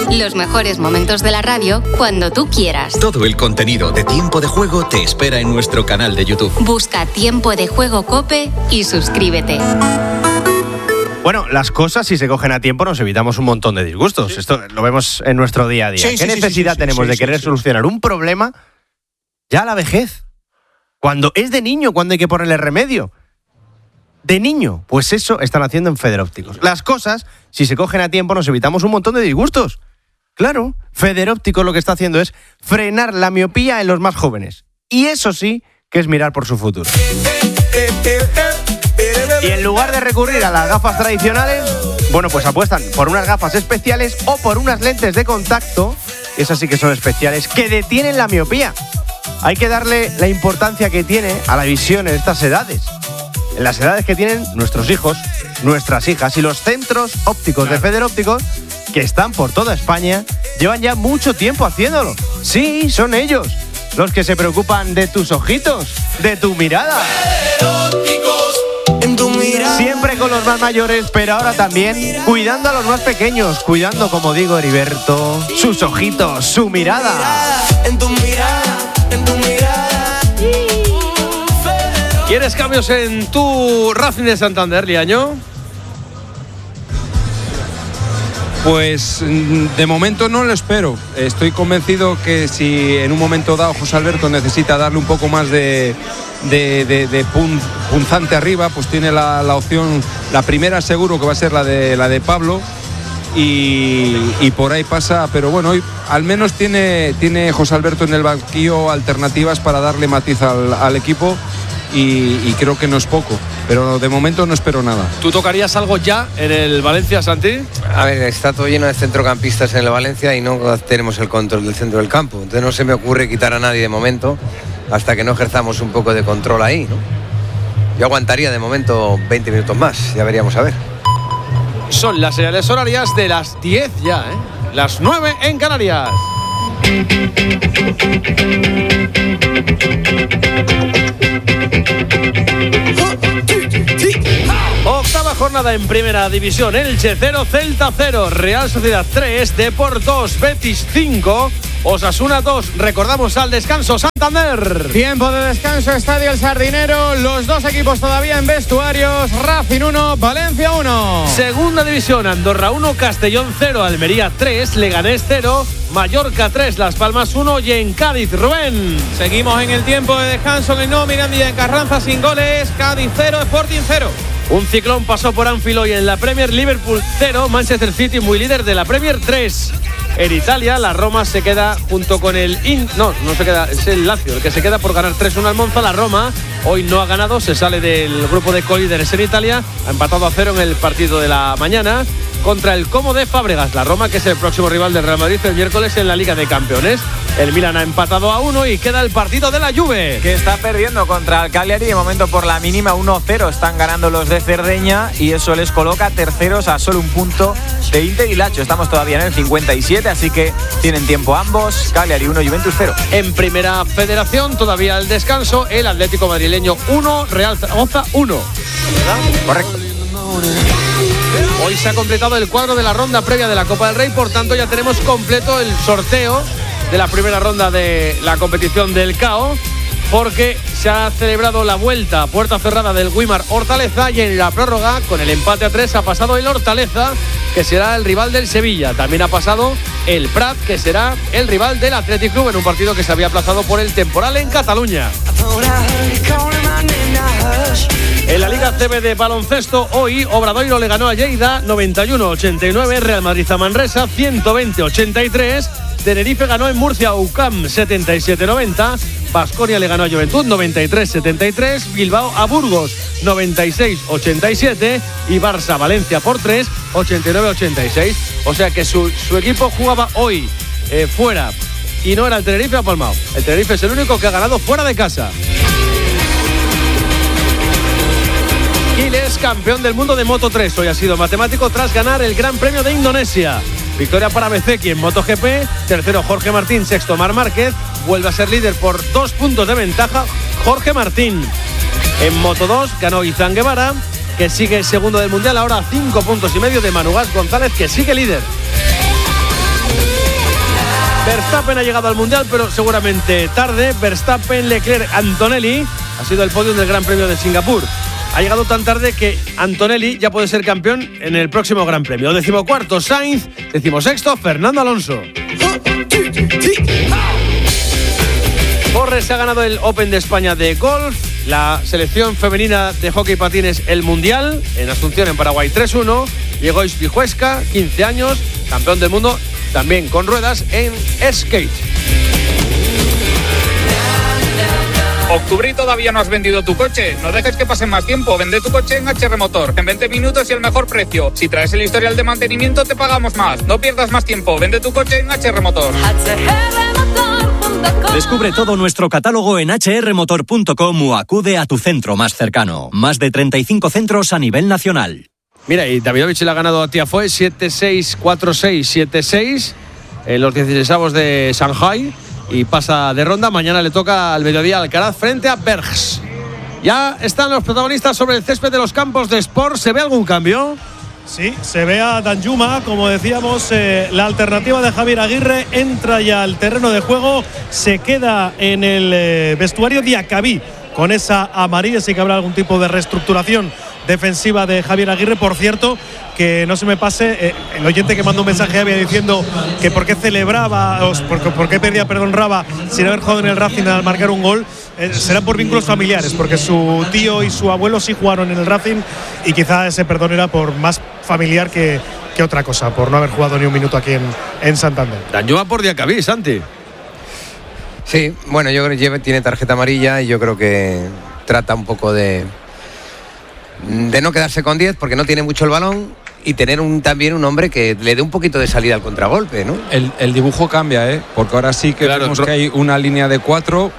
Los mejores momentos de la radio cuando tú quieras. Todo el contenido de Tiempo de Juego te espera en nuestro canal de YouTube. Busca Tiempo de Juego COPE y suscríbete. Bueno, las cosas, si se cogen a tiempo, nos evitamos un montón de disgustos. Sí. Esto lo vemos en nuestro día a día. ¿Qué necesidad tenemos de querer solucionar un problema ya a la vejez? Cuando es de niño, cuando hay que ponerle remedio. De niño, pues eso están haciendo en Federópticos. Las cosas, si se cogen a tiempo, nos evitamos un montón de disgustos. Claro, Federópticos lo que está haciendo es frenar la miopía en los más jóvenes. Y eso sí que es mirar por su futuro. Y en lugar de recurrir a las gafas tradicionales, bueno, pues apuestan por unas gafas especiales o por unas lentes de contacto, esas sí que son especiales, que detienen la miopía. Hay que darle la importancia que tiene a la visión en estas edades. En las edades que tienen nuestros hijos, nuestras hijas, y los centros ópticos de Federópticos, que están por toda España, llevan ya mucho tiempo haciéndolo. Sí, son ellos los que se preocupan de tus ojitos, de tu mirada. Siempre con los más mayores, pero ahora también cuidando a los más pequeños, cuidando, como digo, Heriberto, sus ojitos, su mirada. En tu mirada, en tu mirada. ¿Quieres cambios en tu Racing de Santander, Liaño? Pues de momento no lo espero. Estoy convencido que si en un momento dado José Alberto necesita darle un poco más de punzante arriba, pues tiene la opción, la primera seguro que va a ser la de Pablo, y por ahí pasa. Pero bueno, hoy al menos tiene José Alberto en el banquillo alternativas para darle matiz al equipo, y creo que no es poco, pero de momento no espero nada. ¿Tú tocarías algo ya en el Valencia, Santi? A ver, está todo lleno de centrocampistas en el Valencia y no tenemos el control del centro del campo. Entonces no se me ocurre quitar a nadie de momento hasta que no ejerzamos un poco de control ahí, ¿no? Yo aguantaría de momento 20 minutos más, ya veríamos a ver. Son las señales horarias de las 10 ya, ¿eh? Las 9 en Canarias. Octava jornada en Primera División. Elche 0, Celta 0, Real Sociedad 3, Depor 2, Betis 5, Osasuna 2. Recordamos al descanso, Santander. Tiempo de descanso, Estadio El Sardinero. Los dos equipos todavía en vestuarios. Racing 1, Valencia 1. Segunda División, Andorra 1, Castellón 0, Almería 3, Leganés 0, Mallorca 3, Las Palmas 1 y en Cádiz, Rubén. Seguimos en el tiempo de descanso en el nuevo Mirandilla en Carranza sin goles. Cádiz 0, Sporting 0. Un ciclón pasó por Anfield hoy en la Premier. Liverpool 0, Manchester City muy líder de la Premier 3. En Italia, la Roma se queda junto con el... No se queda, es el Lazio el que se queda por ganar 3-1 al Monza. La Roma hoy no ha ganado, se sale del grupo de colíderes en Italia. Ha empatado a 0 en el partido de la mañana contra el Como de Fábregas. La Roma, que es el próximo rival del Real Madrid el miércoles en la Liga de Campeones. El Milan ha empatado a 1 y queda el partido de la Juve, que está perdiendo contra el Cagliari. De momento por la mínima 1-0 están ganando los de Cerdeña y eso les coloca terceros a solo un punto de Inter y Lazio. Estamos todavía en el 57, así que tienen tiempo ambos. Cagliari 1, Juventus 0. En Primera Federación, todavía al descanso, el Atlético madrileño 1, Real Zaragoza 1. ¿Verdad? Correcto. Hoy se ha completado el cuadro de la ronda previa de la Copa del Rey, por tanto ya tenemos completo el sorteo de la primera ronda de la competición del CAO, porque se ha celebrado la vuelta a puerta cerrada del Güímar Hortaleza y en la prórroga, con el empate a 3, ha pasado el Hortaleza, que será el rival del Sevilla. También ha pasado el Prat, que será el rival del Athletic Club en un partido que se había aplazado por el temporal en Cataluña. En la Liga CB de baloncesto, hoy Obradoiro le ganó a Lleida 91-89, Real Madrid a Manresa 120-83, Tenerife ganó en Murcia a UCAM 77-90, Baskonia le ganó a Juventud 93-73, Bilbao a Burgos 96-87 y Barça Valencia por 3 89-86. O sea que su equipo jugaba hoy fuera y no era el Tenerife a Palmao. El Tenerife es el único que ha ganado fuera de casa. Giles, campeón del mundo de Moto 3. Hoy ha sido matemático tras ganar el Gran Premio de Indonesia. Victoria para Bezeki en MotoGP. Tercero Jorge Martín, sexto Marc Márquez. Vuelve a ser líder por 2 puntos de ventaja Jorge Martín. En Moto 2 ganó Izan Guevara, que sigue segundo del Mundial. Ahora 5 puntos y medio de Manu Gas González, que sigue líder. Verstappen ha llegado al Mundial, pero seguramente tarde. Verstappen, Leclerc, Antonelli ha sido el podio del Gran Premio de Singapur. Ha llegado tan tarde que Antonelli ya puede ser campeón en el próximo Gran Premio. 14º Sainz, 16º Fernando Alonso. Borres ha ganado el Open de España de golf. La selección femenina de hockey patines el Mundial en Asunción, en Paraguay, 3-1. Llegó Ispijuesca, 15 años, campeón del mundo, también con ruedas en skate. Octubre y todavía no has vendido tu coche. No dejes que pase más tiempo. Vende tu coche en HR Motor. En 20 minutos y el mejor precio. Si traes el historial de mantenimiento, te pagamos más. No pierdas más tiempo. Vende tu coche en HR Motor. Descubre todo nuestro catálogo en hrmotor.com o acude a tu centro más cercano. Más de 35 centros a nivel nacional. Mira, y Davidovich le ha ganado a Tiafoe 7-6, 4-6, 7-6 en los 16avos de Shanghai. Y pasa de ronda. Mañana le toca al mediodía Alcaraz frente a Bergs. Ya están los protagonistas sobre el césped de los campos de Sport. ¿Se ve algún cambio? Sí, se ve a Danjuma, como decíamos, la alternativa de Javier Aguirre entra ya al terreno de juego, se queda en el vestuario Diacabí con esa amarilla, sí que habrá algún tipo de reestructuración defensiva de Javier Aguirre. Por cierto, que no se me pase, el oyente que mandó un mensaje había diciendo que por qué celebraba, por qué pedía perdón Raba sin haber jugado en el Racing al marcar un gol. Será por vínculos familiares, porque su tío y su abuelo sí jugaron en el Racing y quizá ese perdón era por más familiar que otra cosa, por no haber jugado ni un minuto aquí en Santander. Danjuma por Diacabí, Santi. Sí, bueno, yo creo que tiene tarjeta amarilla y yo creo que trata un poco de no quedarse con 10 porque no tiene mucho el balón y tener también un hombre que le dé un poquito de salida al contragolpe, ¿no? El dibujo cambia, porque ahora sí que vemos que hay una línea de 4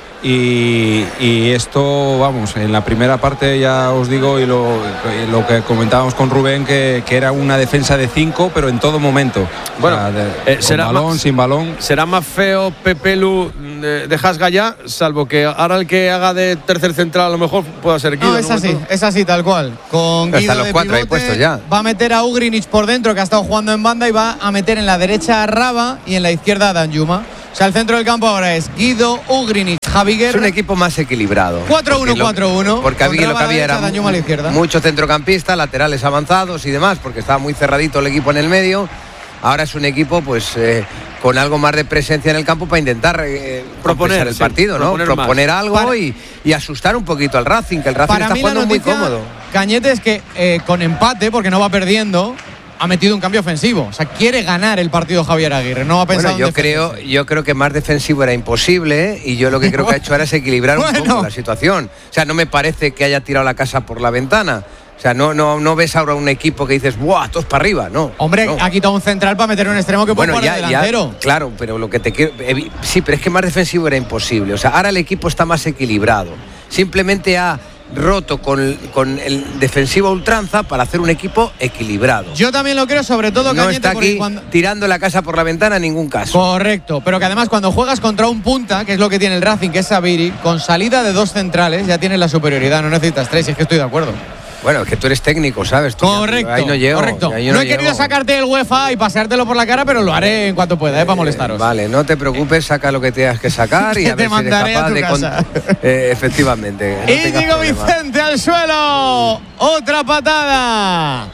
y esto, vamos, en la primera parte ya os digo, y lo que comentábamos con Rubén, que era una defensa de 5, pero en todo momento. Bueno, será con balón, sin balón. Será más feo Pepelu de Hasgaya, salvo que ahora el que haga de tercer central a lo mejor pueda ser Guido. No, es así, tal cual. Con Guido hasta los 4 ahí puestos ya. Va a meter a Ugrinic por dentro, que ha estado jugando en banda, y va a meter en la derecha a Raba y en la izquierda a Danjuma. O sea, el centro del campo ahora es Guido, Ugrinic, Javi Guerra. Es un equipo más equilibrado. 4-1-4-1. Porque había lo que había era muchos centrocampistas, laterales avanzados y demás, porque estaba muy cerradito el equipo en el medio. Ahora es un equipo pues con algo más de presencia en el campo para intentar proponer el partido, ¿no? Proponer algo y asustar un poquito al Racing, que el Racing está jugando muy cómodo. Cañete es que con empate, porque no va perdiendo, ha metido un cambio ofensivo. O sea, quiere ganar el partido Javier Aguirre. No ha pensado yo creo que más defensivo era imposible, y yo lo que creo que ha hecho ahora es equilibrar un poco la situación. O sea, no me parece que haya tirado la casa por la ventana. O sea, no ves ahora un equipo que dices, ¡buah, todos para arriba! No. Hombre, no. Ha quitado un central para meter un extremo que puede jugar de delantero. Claro, pero lo que te quiero... Sí, pero es que más defensivo era imposible. O sea, ahora el equipo está más equilibrado. Simplemente ha roto con el defensivo a ultranza para hacer un equipo equilibrado. Yo también lo creo, sobre todo no está aquí tirando la casa por la ventana en ningún caso. Correcto, pero que además cuando juegas contra un punta, que es lo que tiene el Racing, que es Sabiri, con salida de 2 centrales ya tienes la superioridad, no necesitas 3, y es que estoy de acuerdo. Bueno, es que tú eres técnico, ¿sabes? Correcto, ahí no llego. Correcto. No he querido sacarte el UEFA y paseártelo por la cara, pero lo haré en cuanto pueda, para molestaros. Vale, no te preocupes, saca lo que tengas que sacar y a ver si eres capaz de casa. Efectivamente. No Íñigo Vicente al suelo. Otra patada.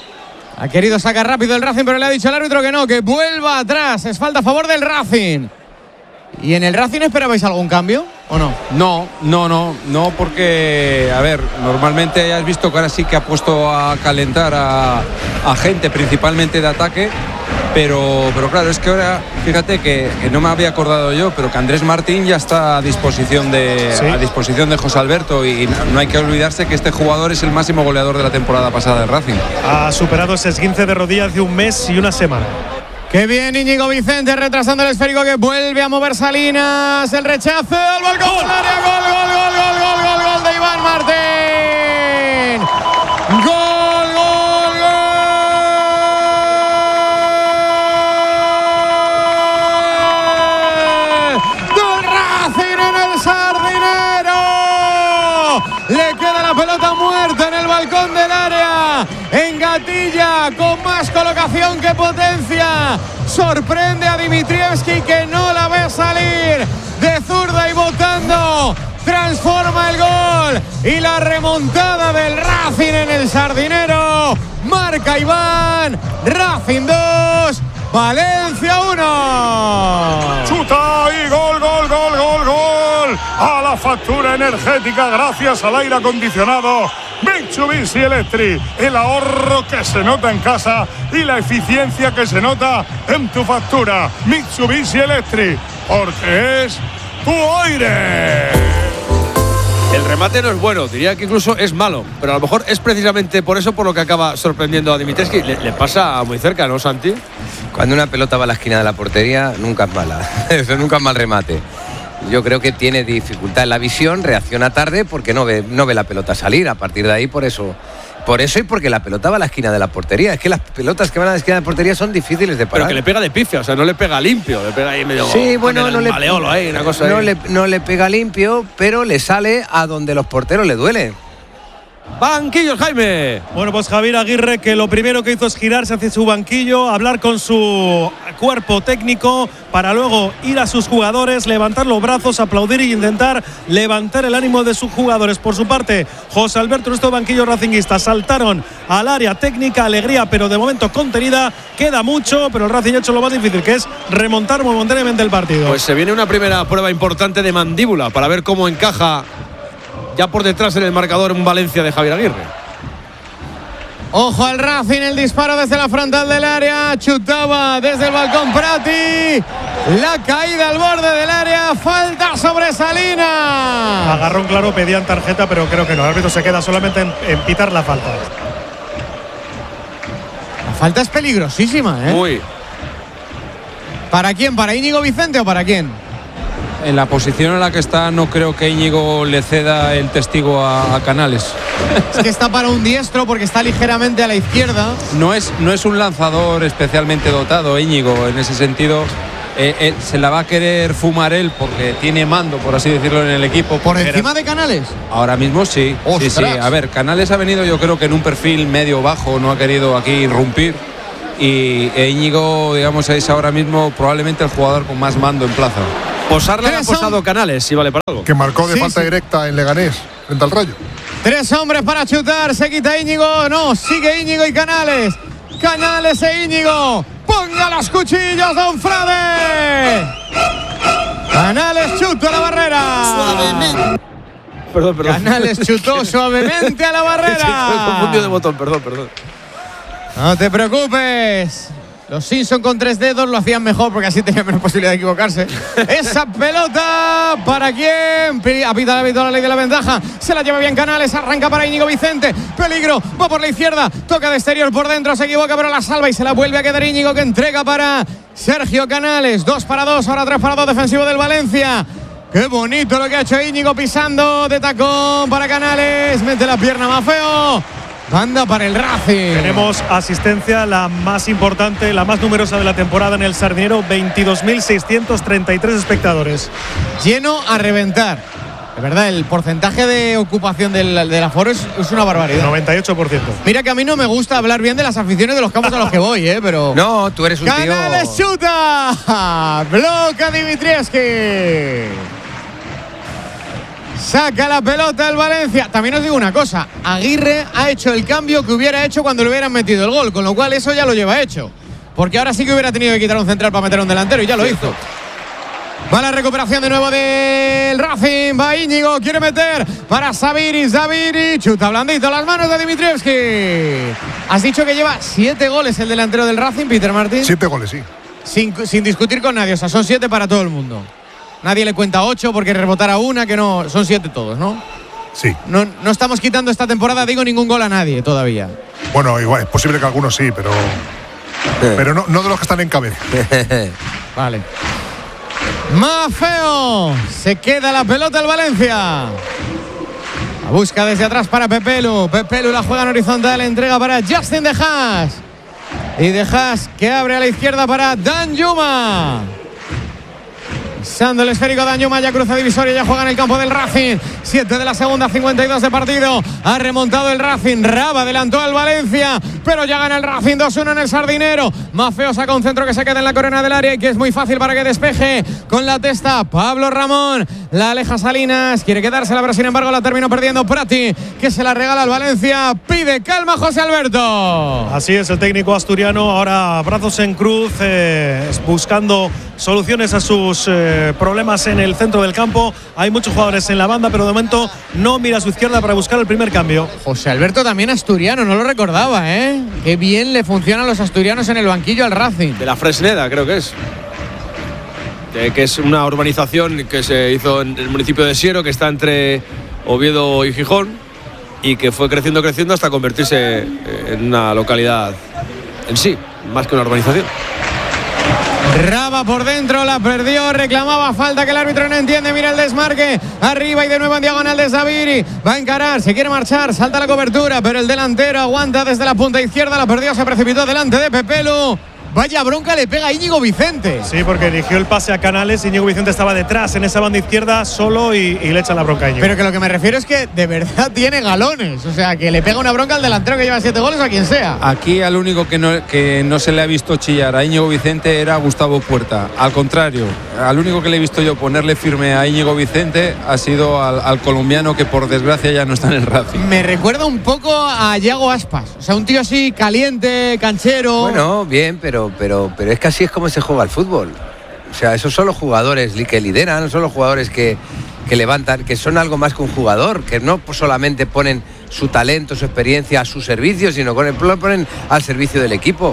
Ha querido sacar rápido el Racing, pero le ha dicho el árbitro que no, que vuelva atrás. Es falta a favor del Racing. ¿Y en el Racing esperabais algún cambio o no? No, porque, a ver, normalmente ya has visto que ahora sí que ha puesto a calentar a gente, principalmente de ataque, pero claro, es que ahora, fíjate que no me había acordado yo, pero que Andrés Martín ya está a disposición de José Alberto, y no hay que olvidarse que este jugador es el máximo goleador de la temporada pasada del Racing. Ha superado ese esguince de rodilla hace un mes y una semana. Qué bien Íñigo Vicente, retrasando el esférico que vuelve a mover Salinas, el rechazo, el balcón del área, gol de Iván Martín. Gol del Racing en el Sardinero. Le queda la pelota muerta en el balcón del área, en Gatilla, con más colocación balón que potencia. Sorprende a Dimitrievski, que no la ve salir de zurda y botando. Transforma el gol y la remontada del Racing en el Sardinero. Marca Iván. Racing 2, Valencia 1. Chuta y gol, gol, gol, gol, gol. A la factura energética gracias al aire acondicionado Mitsubishi Electric. El ahorro que se nota en casa y la eficiencia que se nota en tu factura. Mitsubishi Electric, porque es tu aire. El remate no es bueno, diría que incluso es malo, pero a lo mejor es precisamente por eso por lo que acaba sorprendiendo a Dimitrievski. Le pasa muy cerca, ¿no, Santi? Cuando una pelota va a la esquina de la portería, nunca es mala. Eso nunca es mal remate. Yo creo que tiene dificultad en la visión, reacciona tarde porque no ve la pelota salir. A partir de ahí, por eso y porque la pelota va a la esquina de la portería. Es que las pelotas que van a la esquina de la portería son difíciles de parar. Pero que le pega de pifia, o sea, no le pega limpio, le pega ahí medio. Sí, bueno, no le maleolo ahí, una cosa no ahí. No le pega limpio, pero le sale a donde los porteros le duele. Banquillos, Jaime. Bueno, pues Javier Aguirre, que lo primero que hizo es girarse hacia su banquillo, hablar con su cuerpo técnico para luego ir a sus jugadores, levantar los brazos, aplaudir y intentar levantar el ánimo de sus jugadores. Por su parte, José Alberto, estos banquillos racinguistas saltaron al área técnica, alegría, pero de momento contenida. Queda mucho, pero el Racing ha hecho lo más difícil, que es remontar momentáneamente el partido. Pues se viene una primera prueba importante de mandíbula para ver cómo encaja ya por detrás en el marcador un Valencia de Javier Aguirre. Ojo al Racing, el disparo desde la frontal del área. Chutaba desde el balcón Prati. La caída al borde del área. Falta sobre Salinas. Agarrón claro, pedían tarjeta, pero creo que no. El árbitro se queda solamente en pitar la falta. La falta es peligrosísima, ¿eh? Muy. ¿Para quién? ¿Para Íñigo Vicente o para quién? En la posición en la que está, no creo que Íñigo le ceda el testigo a Canales. Es que está para un diestro porque está ligeramente a la izquierda. No es un lanzador especialmente dotado, Íñigo. En ese sentido, se la va a querer fumar él porque tiene mando, por así decirlo, en el equipo. ¿Por encima de Canales? Ahora mismo sí. ¡Ostras! Sí. A ver, Canales ha venido, yo creo que en un perfil medio-bajo, no ha querido aquí irrumpir. Y Íñigo, digamos, es ahora mismo probablemente el jugador con más mando en plaza. Posarle ha posado Canales, si vale para algo. Que marcó de falta directa en Leganés, frente al Rayo. 3 hombres para chutar, se quita Íñigo, no, sigue Íñigo y Canales. Canales e Íñigo, ponga los cuchillos, don Frade. Canales chuta a la barrera. Suavemente. Perdón. Canales chutó suavemente a la barrera. Estoy confundido de botón, perdón. No te preocupes. Los Simpson con 3 dedos lo hacían mejor porque así tenían menos posibilidad de equivocarse. Esa pelota, ¿para quién? Apita el árbitro, la ley de la ventaja. Se la lleva bien Canales, arranca para Íñigo Vicente. Peligro, va por la izquierda, toca de exterior por dentro, se equivoca pero la salva y se la vuelve a quedar Íñigo, que entrega para Sergio Canales. 2-2, ahora 3-2 defensivo del Valencia. Qué bonito lo que ha hecho Íñigo pisando de tacón para Canales. Mete la pierna más feo. Banda para el Racing. Tenemos asistencia, la más importante, la más numerosa de la temporada en el Sardinero, 22.633 espectadores. Lleno a reventar. De verdad, el porcentaje de ocupación del aforo es una barbaridad. 98%. Mira que a mí no me gusta hablar bien de las aficiones de los campos a los que voy, pero... No, tú eres un tío... ¡Canales chuta! ¡Bloca Dimitrievski! Saca la pelota el Valencia. También os digo una cosa, Aguirre ha hecho el cambio que hubiera hecho cuando le hubieran metido el gol, con lo cual eso ya lo lleva hecho, porque ahora sí que hubiera tenido que quitar un central para meter un delantero y ya lo hizo. Va la recuperación de nuevo del Racing, va Íñigo, quiere meter para Zaviri, chuta blandito las manos de Dimitrievski. Has dicho que lleva 7 goles el delantero del Racing, Peter Martín. 7 goles, sí. Sin discutir con nadie, o sea, son 7 para todo el mundo. Nadie le cuenta 8 porque rebotara una, que no, son 7 todos, ¿no? Sí. No estamos quitando esta temporada, digo, ningún gol a nadie todavía. Bueno, igual, es posible que algunos sí, pero no de los que están en cabeza. Vale. Más feo. Se queda la pelota el Valencia. La busca desde atrás para Pepelu. Pepelu la juega en horizontal, entrega para Justin De Haas. Y De Haas que abre a la izquierda para Danjuma. Pisando el esférico Danjuma, ya cruza divisoria, ya juega en el campo del Racing. 7 de la segunda, 52 de partido. Ha remontado el Racing. Raba adelantó al Valencia, pero ya gana el Racing 2-1 en el Sardinero. Mafeo saca un centro que se queda en la corona del área y que es muy fácil para que despeje con la testa Pablo Ramón. La aleja Salinas, quiere quedársela, pero sin embargo la terminó perdiendo Prati, que se la regala al Valencia. Pide calma José Alberto. Así es, el técnico asturiano ahora brazos en cruz, buscando soluciones a sus problemas en el centro del campo. Hay muchos jugadores en la banda, pero de momento no mira a su izquierda para buscar el primer cambio. José Alberto también asturiano, no lo recordaba, ¿eh? Qué bien le funcionan los asturianos en el banquillo al Racing. De la Fresneda, creo que es. Que es una urbanización que se hizo en el municipio de Siero, que está entre Oviedo y Gijón, y que fue creciendo hasta convertirse en una localidad en sí, más que una urbanización. Raba por dentro, la perdió, reclamaba falta que el árbitro no entiende, mira el desmarque, arriba y de nuevo en diagonal de Zaviri, va a encarar, se quiere marchar, salta la cobertura, pero el delantero aguanta desde la punta izquierda, la perdió, se precipitó delante de Pepelu. Vaya bronca le pega a Íñigo Vicente. Sí, porque eligió el pase a Canales. Íñigo Vicente estaba detrás en esa banda izquierda solo y le echa la bronca a Íñigo. Pero que lo que me refiero es que de verdad tiene galones. O sea, que le pega una bronca al delantero que lleva 7 goles o a quien sea. Aquí al único que no se le ha visto chillar a Íñigo Vicente era Gustavo Puerta. Al contrario, al único que le he visto yo ponerle firme a Íñigo Vicente ha sido al colombiano, que por desgracia ya no está en el Racing. Me recuerda un poco a Yago Aspas. O sea, un tío así caliente, canchero. Bueno, bien, pero es que así es como se juega el fútbol. O sea, esos son los jugadores que lideran, son los jugadores que levantan, que son algo más que un jugador, que no solamente ponen su talento, su experiencia a su servicio, sino que lo ponen al servicio del equipo.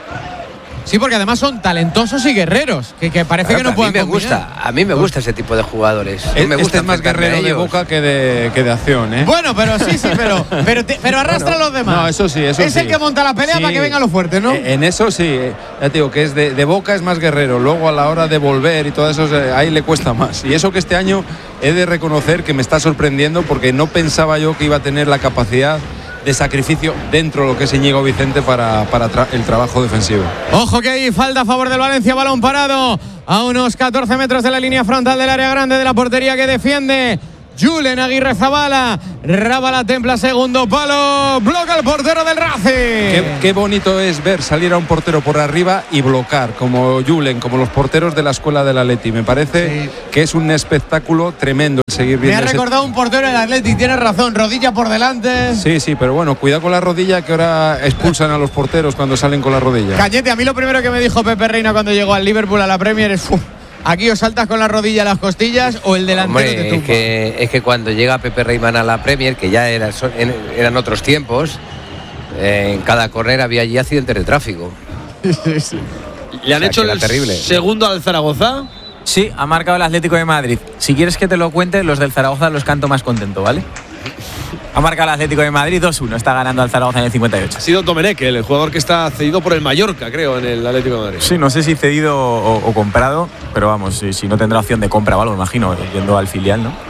Sí, porque además son talentosos y guerreros, que parece que no pueden combinar. A mí me gusta ese tipo de jugadores. Me gusta es más guerrero de boca que de acción, ¿eh? Bueno, pero sí, pero arrastra a los demás. No, eso sí, eso es sí. el que monta la pelea para que venga lo fuerte, ¿no? En eso sí, ya te digo que es de boca es más guerrero. Luego a la hora de volver y todo eso, ahí le cuesta más. Y eso que este año he de reconocer que me está sorprendiendo, porque no pensaba yo que iba a tener la capacidad de sacrificio dentro de lo que es Íñigo Vicente para el trabajo defensivo. Ojo que hay falta a favor del Valencia, balón parado a unos 14 metros de la línea frontal del área grande de la portería que defiende Julen Aguirrezabala. Raba la templa, segundo palo, bloca el portero del Racing. Qué bonito es ver salir a un portero por arriba y bloquear, como Julen, como los porteros de la escuela del Atleti. Me parece que es un espectáculo tremendo el seguir viendo. Me ha recordado un portero del Atleti, tienes razón, rodilla por delante. Sí, pero bueno, cuidado con la rodilla, que ahora expulsan a los porteros cuando salen con la rodilla. Cañete, a mí lo primero que me dijo Pepe Reina cuando llegó al Liverpool a la Premier es: aquí o saltas con la rodilla a las costillas o el delantero te tumba. Es que cuando llega Pepe Reimán a la Premier, que ya eran otros tiempos, en cada córner había allí accidentes de tráfico. Sí. ¿Le han hecho el terrible segundo al Zaragoza? Sí, ha marcado el Atlético de Madrid. Si quieres que te lo cuente, los del Zaragoza los canto más contento, ¿vale? Ha marcado el Atlético de Madrid 2-1, está ganando al Zaragoza en el 58. Ha sido Domenech, el jugador que está cedido por el Mallorca, creo, en el Atlético de Madrid. Sí, no sé si cedido o comprado, pero vamos, si no tendrá opción de compra o algo, imagino, yendo al filial, ¿no?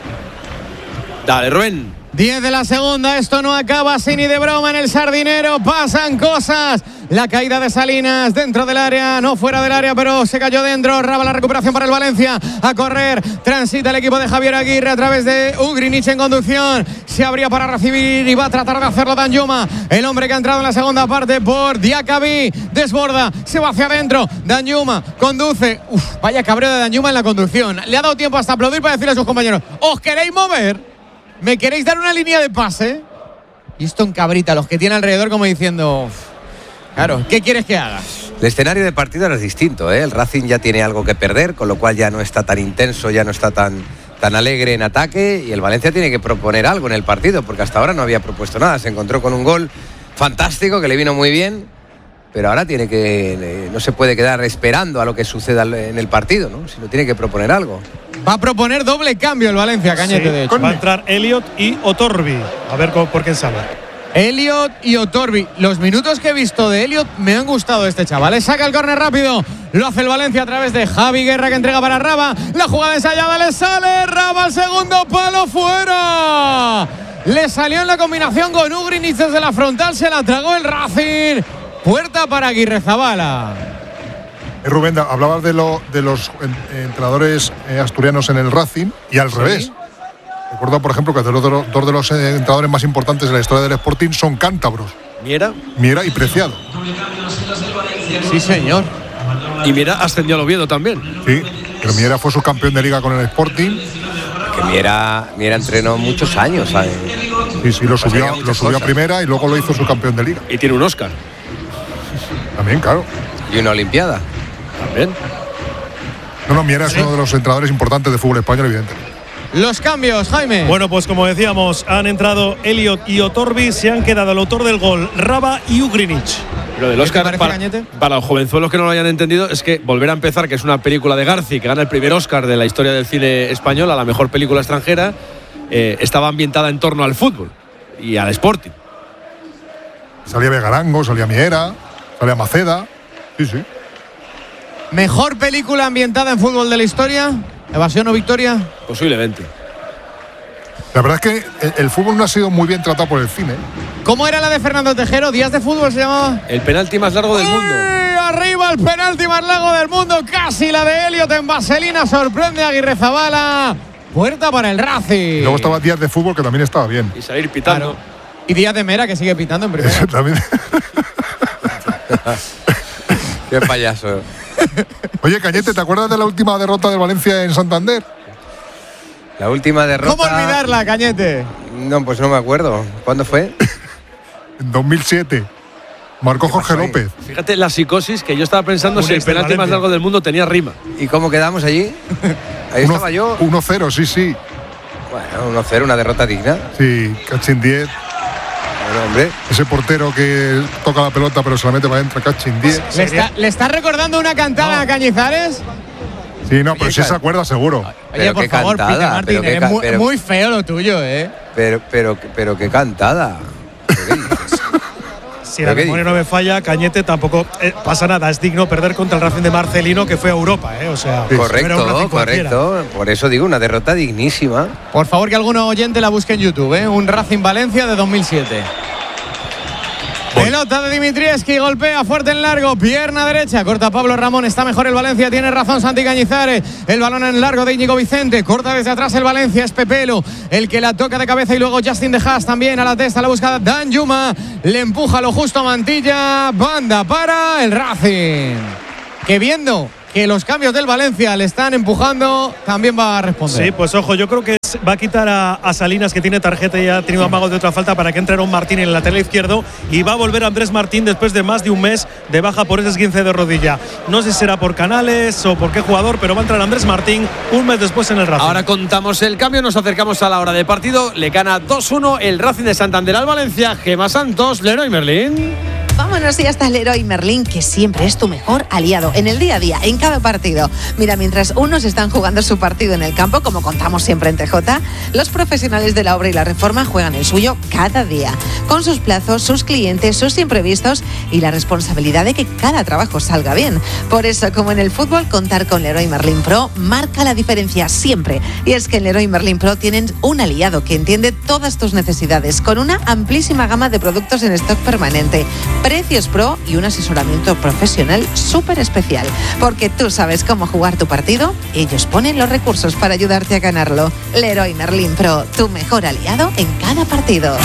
Dale, Rubén. 10 de la segunda, esto no acaba así ni de broma en el Sardinero, pasan cosas. La caída de Salinas dentro del área, no fuera del área, pero se cayó dentro. Raba la recuperación para el Valencia, a correr, transita el equipo de Javier Aguirre a través de Ugrinich en conducción. Se abría para recibir y va a tratar de hacerlo Danjuma, el hombre que ha entrado en la segunda parte por Diakabi. Desborda, se va hacia adentro, Danjuma conduce. Vaya cabreo de Danjuma en la conducción. Le ha dado tiempo hasta aplaudir para decirle a sus compañeros: ¿os queréis mover? ¿Me queréis dar una línea de pase? Y esto en cabrita, los que tiene alrededor como diciendo: claro, ¿qué quieres que haga? El escenario de partido ahora es distinto, ¿eh? El Racing ya tiene algo que perder, con lo cual ya no está tan intenso, ya no está tan alegre en ataque, y el Valencia tiene que proponer algo en el partido, porque hasta ahora no había propuesto nada. Se encontró con un gol fantástico que le vino muy bien, pero ahora no se puede quedar esperando a lo que suceda en el partido, ¿no? Sino tiene que proponer algo. Va a proponer doble cambio el Valencia, Cañete, de hecho. Va a entrar Elliot y Otorbi. A ver por quién sale. Elliot y Otorbi. Los minutos que he visto de Elliot me han gustado este chaval. Saca el córner rápido. Lo hace el Valencia a través de Javi Guerra, que entrega para Raba. La jugada ensayada le sale. Raba al segundo palo, fuera. Le salió en la combinación con Ugrinich desde la frontal. Se la tragó el Racing. Puerta para Aguirrezabala. Rubén, hablabas de los entrenadores asturianos en el Racing y al revés. Recuerdo, por ejemplo, que dos de los entrenadores más importantes de la historia del Sporting son cántabros. Miera y Preciado. Sí, señor. Y Miera ascendió al Oviedo también. Sí, pero Miera fue subcampeón de liga con el Sporting. Que Miera entrenó muchos años, ¿sabes? Sí, lo subió a primera y luego lo hizo subcampeón de liga. Y tiene un Oscar. También, claro. Y una Olimpiada. También. No, Miera es uno de los entrenadores importantes de fútbol español, evidentemente. Los cambios, Jaime. Bueno, pues como decíamos, han entrado Elliot y Otorbi, se han quedado el autor del gol, Raba y Ugrinic. Lo del Oscar, para los jovenzuelos que no lo hayan entendido, es que Volver a empezar, que es una película de Garci, que gana el primer Oscar de la historia del cine español a la mejor película extranjera, estaba ambientada en torno al fútbol y al Sporting. Salía Vegarango, salía Miera, salía Maceda. Sí. ¿Mejor película ambientada en fútbol de la historia? ¿Evasión o Victoria? Posiblemente. La verdad es que el fútbol no ha sido muy bien tratado por el cine. ¿Cómo era la de Fernando Tejero? ¿Días de fútbol se llamaba? El penalti más largo del mundo. Arriba el penalti más largo del mundo. Casi la de Elliot en vaselina. Sorprende a Aguirrezabala. Puerta para el Racing. Luego estaba Díaz de fútbol, que también estaba bien. Y salir pitando. Claro. Y Díaz de Mera, que sigue pitando en primera. También. Qué payaso. Oye, Cañete, ¿te acuerdas de la última derrota del Valencia en Santander? La última derrota. ¿Cómo olvidarla, Cañete? No, pues no me acuerdo. ¿Cuándo fue? En 2007. Marcó Jorge López. Fíjate la psicosis, que yo estaba pensando si el penalti más largo del mundo tenía rima. ¿Y cómo quedamos allí? Ahí estaba yo. 1-0, sí. Bueno, 1-0, una derrota digna. Sí, Cachín 10. Bueno, hombre. Ese portero que toca la pelota pero se la mete para adentro, Cachín 10. ¿Le está recordando una cantada a Cañizares? Sí, no, pero sí se acuerda seguro. Oye, por favor, Peter Martín, es muy feo lo tuyo, ¿eh? Pero qué cantada. Si la memoria no me falla, Cañete tampoco pasa nada. Es digno perder contra el Racing de Marcelino, que fue a Europa, ¿eh? O sea, correcto. Por eso digo, una derrota dignísima. Por favor, que algún oyente la busque en YouTube, ¿eh? Un Racing Valencia de 2007. Pelota de Dimitrievski, golpea fuerte en largo, pierna derecha, corta Pablo Ramón, está mejor el Valencia, tiene razón Santi Cañizares, el balón en largo de Íñigo Vicente, corta desde atrás el Valencia, es Pepelo el que la toca de cabeza y luego Justin De Haas también a la testa, la busca Dan Yuma, le empuja lo justo a Mantilla, banda para el Racing, que viendo que los cambios del Valencia le están empujando, también va a responder. Sí, pues ojo, yo creo que va a quitar a Salinas, que tiene tarjeta y ha tenido amagos de otra falta, para que entre Aaron Martín en el lateral izquierdo, y va a volver Andrés Martín después de más de un mes de baja por ese esguince de rodilla. No sé si será por Canales o por qué jugador, pero va a entrar Andrés Martín un mes después en el Racing. Ahora contamos el cambio, nos acercamos a la hora de partido. Le gana 2-1 el Racing de Santander al Valencia. Gemma Santos, Leroy Merlín. Vámonos y hasta Leroy Merlín, que siempre es tu mejor aliado en el día a día, en cada partido. Mira, mientras unos están jugando su partido en el campo, como contamos siempre en TJ, los profesionales de la obra y la reforma juegan el suyo cada día, con sus plazos, sus clientes, sus imprevistos y la responsabilidad de que cada trabajo salga bien. Por eso, como en el fútbol, contar con Leroy Merlin Pro marca la diferencia siempre. Y es que en Leroy Merlin Pro tienen un aliado que entiende todas tus necesidades, con una amplísima gama de productos en stock permanente, precios pro y un asesoramiento profesional súper especial. Porque tú sabes cómo jugar tu partido, ellos ponen los recursos para ayudarte a ganarlo. Leroy Merlin Pro, tu mejor aliado en cada partido.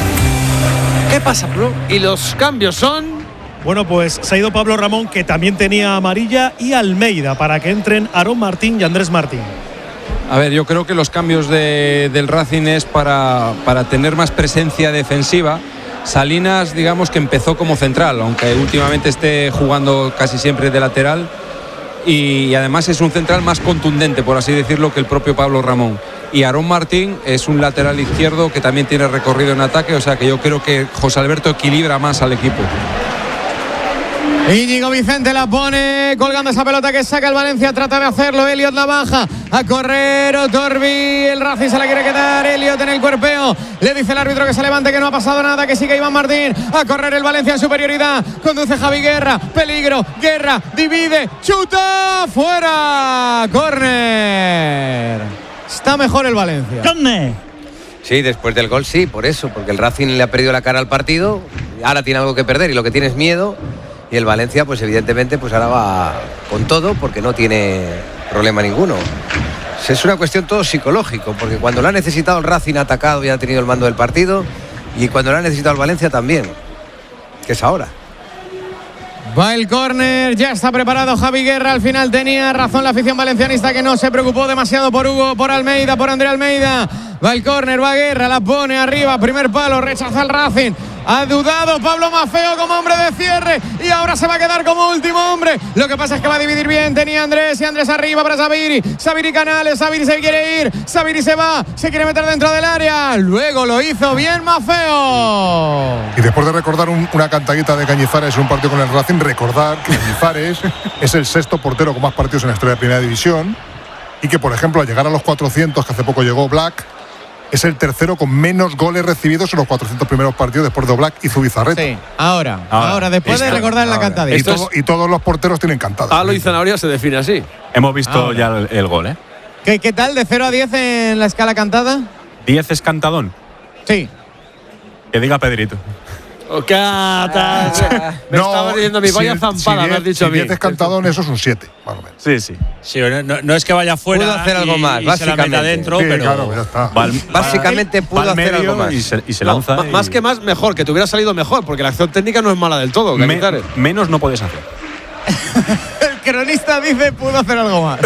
¿Qué pasa, Pro? ¿Y los cambios son? Bueno, pues se ha ido Pablo Ramón, que también tenía amarilla, y Almeida, para que entren Aaron Martín y Andrés Martín. A ver, yo creo que los cambios del Racing es para tener más presencia defensiva. Salinas, digamos que empezó como central, aunque últimamente esté jugando casi siempre de lateral, y además es un central más contundente, por así decirlo, que el propio Pablo Ramón. Y Aaron Martín es un lateral izquierdo que también tiene recorrido en ataque, o sea que yo creo que José Alberto equilibra más al equipo. Íñigo Vicente la pone colgando esa pelota que saca el Valencia, trata de hacerlo, Elliot la baja, a correr Otorbi, el Racing se la quiere quedar, Elliot en el cuerpeo, le dice el árbitro que se levante, que no ha pasado nada, que sigue Iván Martín, a correr el Valencia en superioridad, conduce Javi Guerra, peligro, Guerra, divide, chuta, fuera, córner, está mejor el Valencia. ¿Dónde? Sí, después del gol sí, por eso, porque el Racing le ha perdido la cara al partido, ahora tiene algo que perder y lo que tiene es miedo. Y el Valencia, pues evidentemente, pues ahora va con todo porque no tiene problema ninguno. Es una cuestión todo psicológico, porque cuando lo ha necesitado el Racing ha atacado y ha tenido el mando del partido, y cuando lo ha necesitado el Valencia también, que es ahora. Va el córner, ya está preparado Javi Guerra. Al final tenía razón la afición valencianista, que no se preocupó demasiado por Hugo, por Almeida, por André Almeida. Va el córner, va Guerra, la pone arriba, primer palo, rechaza el Racing. Ha dudado Pablo Maffeo como hombre de cierre y ahora se va a quedar como último hombre. Lo que pasa es que va a dividir bien. Tenía Andrés y Andrés arriba para Sabiri. Sabiri Canales, Sabiri se quiere ir. Sabiri se va, se quiere meter dentro del área. Luego lo hizo bien Maffeo. Y después de recordar una cantadita de Cañizares en un partido con el Racing, recordar que Cañizares es el 6º portero con más partidos en la historia de Primera División y que, por ejemplo, al llegar a los 400, que hace poco llegó Black, es el 3º con menos goles recibidos en los 400 primeros partidos después de Oblak y Zubizarreta. Sí, ahora después de recordar la cantadita. Y todos los porteros tienen cantadas. Palo y zanahoria se define así. Hemos visto ya el gol, ¿eh? ¿Qué tal de 0 a 10 en la escala cantada? 10 es cantadón. Sí. Que diga Pedrito. Me estaba diciendo a mí, vaya zampada, me has dicho a mí. 10 es cantadón, eso es un 7, más o menos. Sí. Sí, no es que vaya fuera. Pudo hacer algo más, y básicamente. se la meta dentro, Sí, pero claro, ya está. Básicamente pudo hacer algo más. Y se lanza. Más que más, mejor, que te hubiera salido mejor, porque la acción técnica no es mala del todo. Menos no puedes hacer. El cronista dice pudo hacer algo más.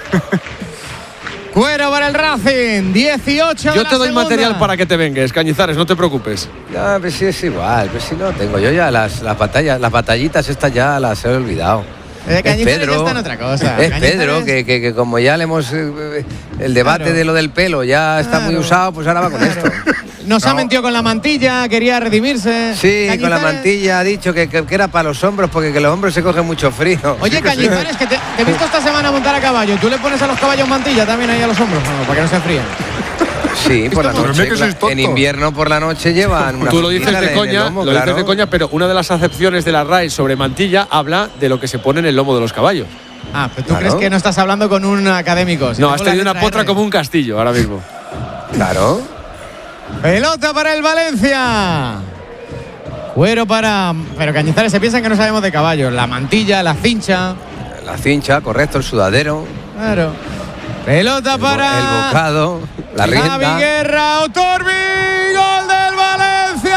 Cuero para el Racing, 18. Yo te doy material para que te vengues, Cañizares, no te preocupes. Ya, pues sí, es igual, pues si no tengo. Yo ya las batallitas estas ya las he olvidado. Es Pedro, está en otra cosa. es Pedro que como ya le hemos el debate de lo del pelo ya está muy usado, pues ahora va con esto. Nos ha mentido con la mantilla, quería redimirse. Sí, Cañizares, con la mantilla ha dicho que era para los hombros, porque que los hombros se cogen mucho frío. Oye, sí, Cañizares, que te he visto esta semana montar a caballo. ¿Tú le pones a los caballos mantilla también ahí a los hombros? No, para que no se enfríen. Sí, por la noche. En invierno por la noche llevan una. Tú lo dices de coña, dices de coña, pero una de las acepciones de la RAE sobre mantilla habla de lo que se pone en el lomo de los caballos. Ah, pero tú crees que no estás hablando con un académico. No, has tenido una potra como un castillo ahora mismo. Claro. Pelota para el Valencia. Cuero para. Pero Cañizares se piensan que no sabemos de caballos. La mantilla, la cincha. La cincha, correcto, el sudadero. Claro. Pelota para. El bocado, la rienda. Javi Guerra, Otorbi, gol del Valencia.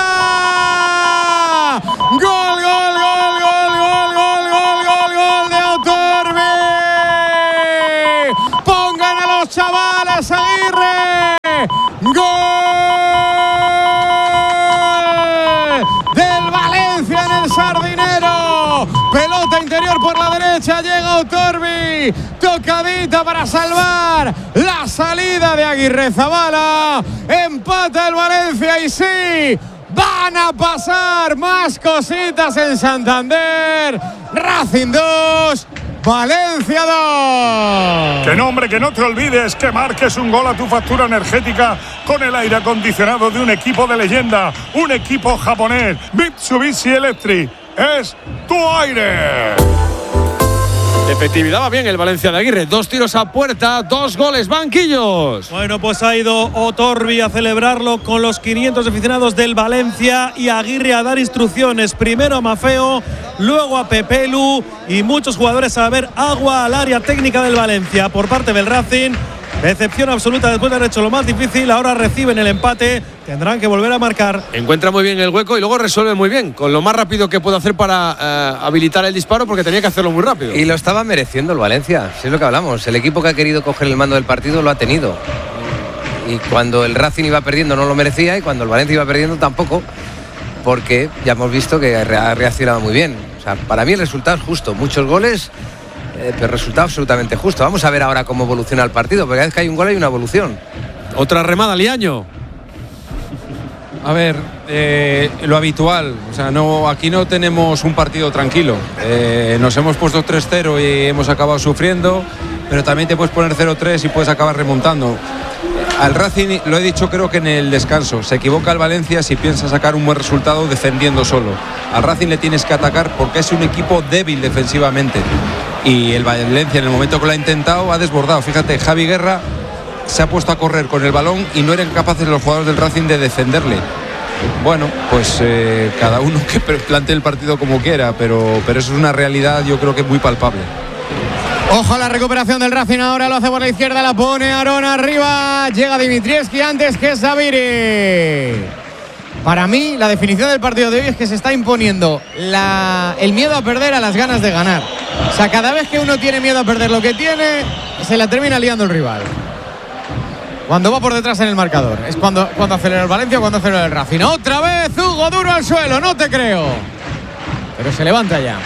Gol de Otorbi. Pongan a los chavales, Aguirre. Gol del Valencia en el Sardinero. Pelota interior por la derecha, llega Otorbi. Tocadita para salvar la salida de Aguirrezabala. Empata el Valencia y sí, van a pasar más cositas en Santander. Racing 2, Valencia 2. Que no, hombre, que no te olvides que marques un gol a tu factura energética con el aire acondicionado de un equipo de leyenda, un equipo japonés, Mitsubishi Electric. Es tu aire. Efectividad va bien el Valencia de Aguirre. 2 tiros a puerta, 2 goles, banquillos. Bueno, pues ha ido Otorbi a celebrarlo con los 500 aficionados del Valencia y Aguirre a dar instrucciones. Primero a Maffeo, luego a Pepelu y muchos jugadores a ver agua al área técnica del Valencia. Por parte del Racing, decepción absoluta después de haber hecho lo más difícil. Ahora reciben el empate, tendrán que volver a marcar. Encuentra muy bien el hueco y luego resuelve muy bien, con lo más rápido que puede hacer para habilitar el disparo, porque tenía que hacerlo muy rápido. Y lo estaba mereciendo el Valencia, si es lo que hablamos. El equipo que ha querido coger el mando del partido lo ha tenido. Y cuando el Racing iba perdiendo no lo merecía, y cuando el Valencia iba perdiendo tampoco, porque ya hemos visto que ha reaccionado muy bien. O sea, para mí el resultado es justo, muchos goles, pero resultado absolutamente justo. Vamos a ver ahora cómo evoluciona el partido, porque cada vez que hay un gol hay una evolución. Otra remada, Liaño. A ver, lo habitual, o sea, aquí no tenemos un partido tranquilo. Nos hemos puesto 3-0 y hemos acabado sufriendo, pero también te puedes poner 0-3 y puedes acabar remontando. Al Racing, lo he dicho creo que en el descanso, se equivoca el Valencia si piensa sacar un buen resultado defendiendo solo. Al Racing le tienes que atacar porque es un equipo débil defensivamente. Y el Valencia, en el momento que lo ha intentado, ha desbordado. Fíjate, Javi Guerra se ha puesto a correr con el balón y no eran capaces los jugadores del Racing de defenderle. Bueno, pues cada uno que plantee el partido como quiera, pero eso es una realidad, yo creo que muy palpable. Ojo a la recuperación del Racing, ahora lo hace por la izquierda, la pone Aarón arriba, llega Dimitrievski antes que Zaviri. Para mí, la definición del partido de hoy es que se está imponiendo el miedo a perder a las ganas de ganar. O sea, cada vez que uno tiene miedo a perder lo que tiene, se la termina liando el rival. Cuando va por detrás en el marcador. Es cuando acelera el Valencia o cuando acelera el Racing. Otra vez Hugo Duro al suelo, no te creo. Pero se levanta ya.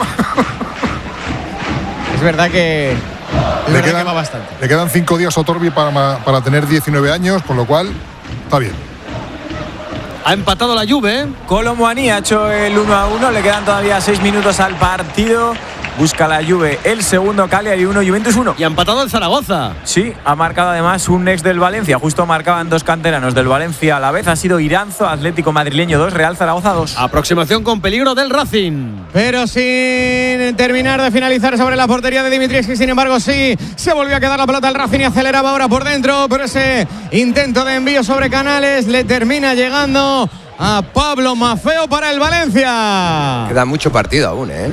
Es verdad que va bastante. Le quedan 5 días a Otorbi para tener 19 años, con lo cual está bien. Ha empatado la Juve. Kolo Muani ha hecho el 1-1. Le quedan todavía 6 minutos al partido. Busca la Juve el segundo, Cagliari 1, Juventus 1. Y ha empatado el Zaragoza. Sí, ha marcado además un ex del Valencia. Justo marcaban 2 canteranos del Valencia a la vez. Ha sido Iranzo, Atlético Madrileño 2, Real Zaragoza 2. Aproximación con peligro del Racing. Pero sin terminar de finalizar sobre la portería de Dimitrievski. Sin embargo, sí, se volvió a quedar la pelota al Racing y aceleraba ahora por dentro. Pero ese intento de envío sobre Canales le termina llegando a Pablo Maffeo para el Valencia. Queda mucho partido aún, ¿eh?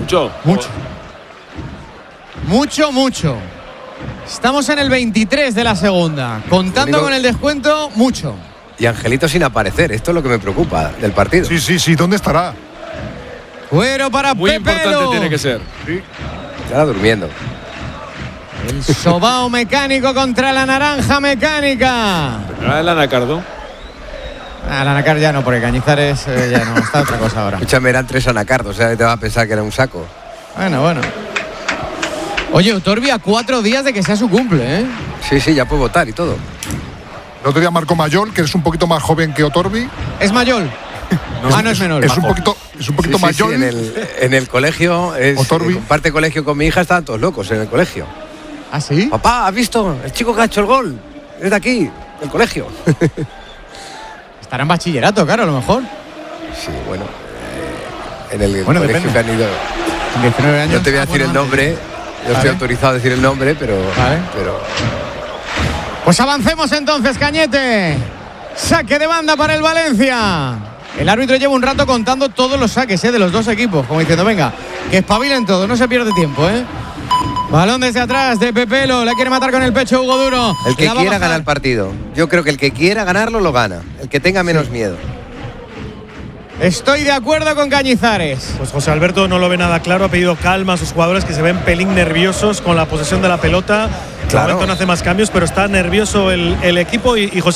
Mucho. Estamos en el 23 de la segunda. Contando con el descuento, mucho. Y Angelito sin aparecer. Esto es lo que me preocupa del partido. Sí. ¿Dónde estará? Cuero para Muy Pepelo. importante tiene que ser. Sí. Estará durmiendo. El sobao mecánico contra la naranja mecánica. El Anacardo. El Anacar ya no, porque Cañizares ya no. Está otra cosa ahora. Escúchame, eran 3 anacardos. O sea, te vas a pensar que era un saco. Bueno. Oye, Otorbi a 4 días de que sea su cumple, ¿eh? Sí, ya puede votar y todo. El otro día marcó Mayol, que es un poquito más joven que Otorbi. ¿Es Mayol? No es menor. Es un poquito Mayol. Sí, en el colegio, comparte colegio con mi hija, estaban todos locos en el colegio. ¿Ah, sí? Papá, ¿has visto? El chico que ha hecho el gol. Es de aquí, del colegio. Estará en bachillerato, claro, a lo mejor. Sí, bueno. En el colegio depende. que han ido. 19 años. No te voy a decir el nombre. Yo estoy autorizado a decir el nombre, pero. Pues avancemos entonces, Cañete. Saque de banda para el Valencia. El árbitro lleva un rato contando todos los saques de los dos equipos, como diciendo, venga, que espabilen todos, no se pierde tiempo, ¿eh? Balón desde atrás de Pepelo, la quiere matar con el pecho Hugo Duro. El que quiera ganar el partido. Yo creo que el que quiera ganarlo lo gana. El que tenga menos miedo. Estoy de acuerdo con Cañizares. Pues José Alberto no lo ve nada claro, ha pedido calma a sus jugadores que se ven pelín nerviosos con la posesión de la pelota. De momento no hace más cambios, pero está nervioso el equipo y José